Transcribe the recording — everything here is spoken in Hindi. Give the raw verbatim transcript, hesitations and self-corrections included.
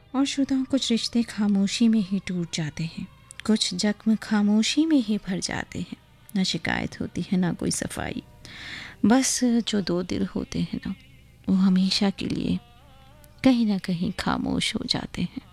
और श्रोताओं, कुछ रिश्ते खामोशी में ही टूट जाते हैं, कुछ जख्म खामोशी में ही भर जाते हैं। ना शिकायत होती है, ना कोई सफाई, बस जो दो दिल होते हैं ना, वो हमेशा के लिए कहीं ना कहीं खामोश हो जाते हैं।